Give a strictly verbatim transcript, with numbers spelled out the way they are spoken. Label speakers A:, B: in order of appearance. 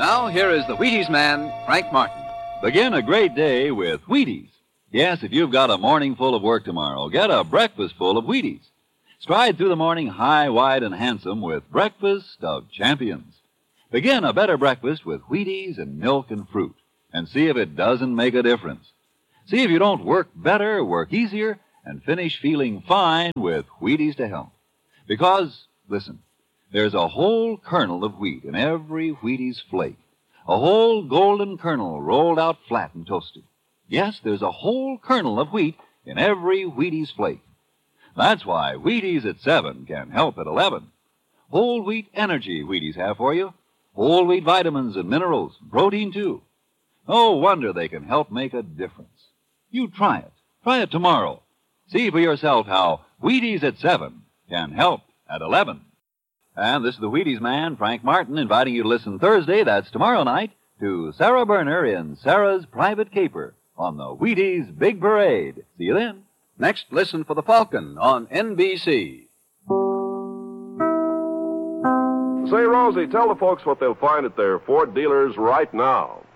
A: Now, here is the Wheaties man, Frank Martin.
B: Begin a great day with Wheaties. Yes, if you've got a morning full of work tomorrow, get a breakfast full of Wheaties. Stride through the morning high, wide, and handsome with breakfast of champions. Begin a better breakfast with Wheaties and milk and fruit, and see if it doesn't make a difference. See if you don't work better, work easier, and finish feeling fine with Wheaties to help. Because, listen, there's a whole kernel of wheat in every Wheaties flake. A whole golden kernel rolled out flat and toasted. Yes, there's a whole kernel of wheat in every Wheaties flake. That's why Wheaties at seven can help at eleven. Whole wheat energy Wheaties have for you. Whole wheat vitamins and minerals, protein too. No wonder they can help make a difference. You try it. Try it tomorrow. See for yourself how Wheaties at seven can help at eleven. And this is the Wheaties man, Frank Martin, inviting you to listen Thursday, that's tomorrow night, to Sarah Berner in Sarah's Private Caper on the Wheaties Big Parade. See you then.
A: Next, listen for The Falcon on N B C.
C: Say, Rosie, tell the folks what they'll find at their Ford dealers right now.